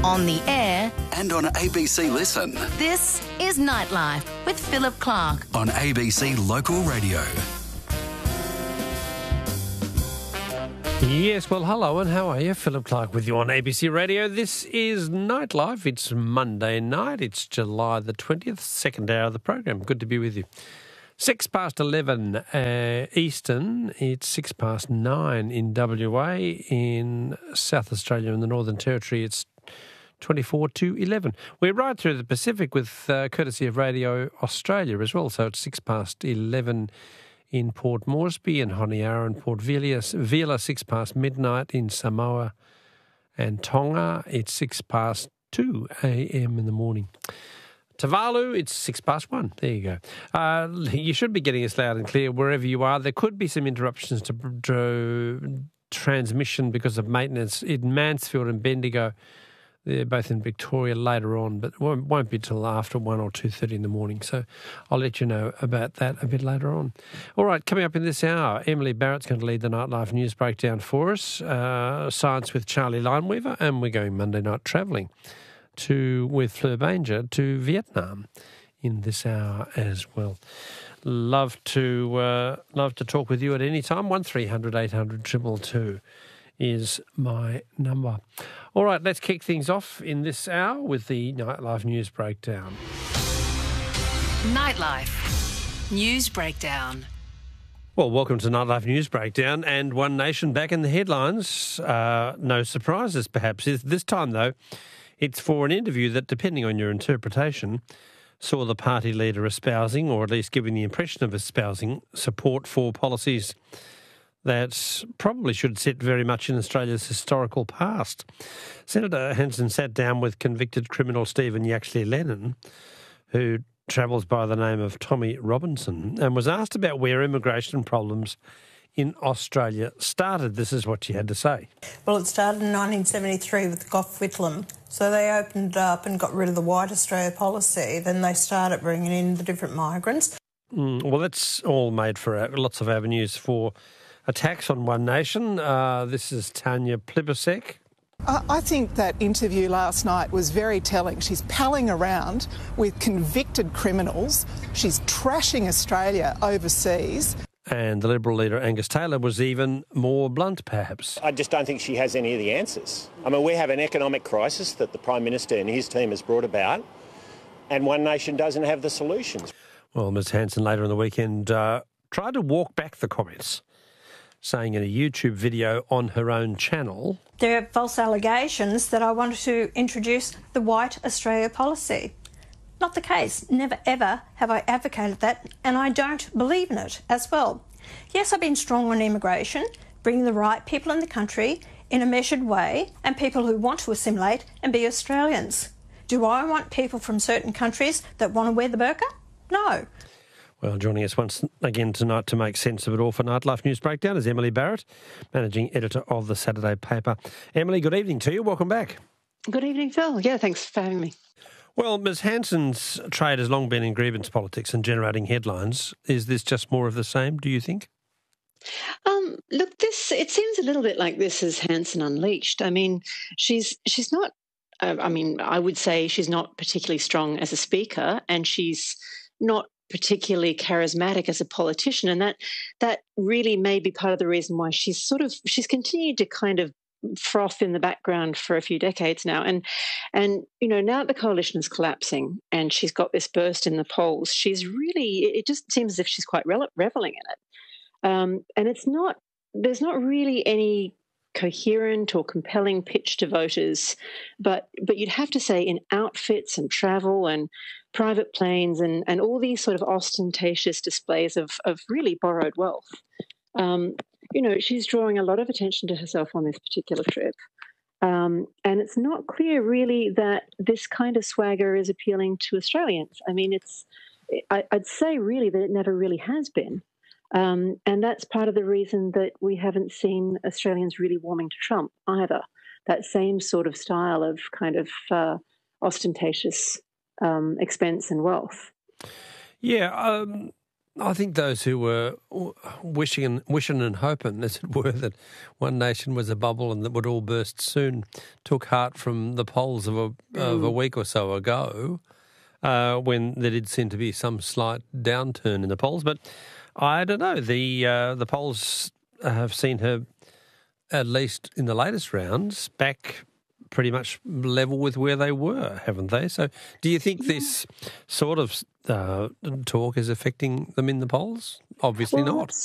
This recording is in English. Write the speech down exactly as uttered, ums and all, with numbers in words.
on the air, and on A B C Listen. This is Nightlife with Philip Clark on A B C Local Radio. Yes, well, hello and how are you? Philip Clark with you on A B C Radio. This is Nightlife. It's Monday night. It's July the twentieth, second hour of the program. Good to be with you. Six past eleven uh, Eastern. It's six past nine in W A. In South Australia and the Northern Territory, it's twenty-four to eleven. We're right through the Pacific with uh, courtesy of Radio Australia as well. So it's six past eleven in Port Moresby and Honiara and Port Vila, Vila six past midnight in Samoa and Tonga. It's six past two a.m. in the morning. Tuvalu, it's six past one. There you go. Uh, you should be getting us loud and clear wherever you are. There could be some interruptions to, to transmission because of maintenance in Mansfield and Bendigo. They're both in Victoria later on, but it won't, won't be till after one or two thirty in the morning. So I'll let you know about that a bit later on. All right, coming up in this hour, Emily Barrett's going to lead the Nightlife News Breakdown for us. Uh, Science with Charlie Lineweaver, and we're going Monday night travelling to with Fleur Banger to Vietnam in this hour as well. Love to uh, love to talk with you at any time. One three hundred eight hundred two two two is my number. All right, let's kick things off in this hour with the Nightlife News Breakdown. Nightlife News Breakdown. Well, welcome to Nightlife News Breakdown, and One Nation back in the headlines. Uh, no surprises, perhaps. This time, though, it's for an interview that, depending on your interpretation, saw the party leader espousing, or at least giving the impression of espousing, support for policies that probably should sit very much in Australia's historical past. Senator Hanson sat down with convicted criminal Stephen Yaxley Lennon, who travels by the name of Tommy Robinson, and was asked about where immigration problems in Australia started. This is what she had to say. Well, it started in nineteen seventy-three with Gough Whitlam. So they opened it up and got rid of the White Australia policy. Then they started bringing in the different migrants. Mm, well, that's all made for uh, lots of avenues for attacks on One Nation. Uh, this is Tanya Plibersek. I think that interview last night was very telling. She's palling around with convicted criminals. She's trashing Australia overseas. And the Liberal leader, Angus Taylor, was even more blunt, perhaps. I just don't think she has any of the answers. I mean, we have an economic crisis that the Prime Minister and his team has brought about, and One Nation doesn't have the solutions. Well, Miz Hanson later in the weekend uh, tried to walk back the comments, saying in a YouTube video on her own channel, There are false allegations that I wanted to introduce the White Australia policy. Not the case. Never ever have I advocated that, and I don't believe in it as well. Yes, I've been strong on immigration, bringing the right people in the country in a measured way, and people who want to assimilate and be Australians. Do I want people from certain countries that want to wear the burqa? No. Well, joining us once again tonight to make sense of it all for Nightlife News Breakdown is Emily Barrett, Managing Editor of the Saturday paper. Emily, good evening to you. Welcome back. Good evening, Phil. Yeah, thanks for having me. Well, Miz Hanson's trade has long been in grievance politics and generating headlines. Is this just more of the same, do you think? Um, look, this it seems a little bit like this is Hanson Unleashed. I mean, she's she's not, uh, I mean, I would say she's not particularly strong as a speaker, and she's not particularly charismatic as a politician, and that that really may be part of the reason why she's sort of, she's continued to kind of froth in the background for a few decades now. And, and you know, now that the coalition is collapsing and she's got this burst in the polls, she's really, it just seems as if she's quite reveling in it. Um, and it's not, there's not really any coherent or compelling pitch to voters, but but you'd have to say in outfits and travel and private planes and, and all these sort of ostentatious displays of, of really borrowed wealth. Um, you know, she's drawing a lot of attention to herself on this particular trip. Um, and it's not clear really that this kind of swagger is appealing to Australians. I mean, it's, I, I'd say really that it never really has been. Um, and that's part of the reason that we haven't seen Australians really warming to Trump either. That same sort of style of kind of uh, ostentatious um, expense and wealth. Yeah, um, I think those who were wishing and, wishing and hoping, as it were, that One Nation was a bubble and that would all burst soon, took heart from the polls of a, mm. of a week or so ago, uh, when there did seem to be some slight downturn in the polls. But I don't know. The uh, the polls have seen her, at least in the latest rounds, back pretty much level with where they were, haven't they? So do you think this sort of uh, talk is affecting them in the polls? Obviously well, not.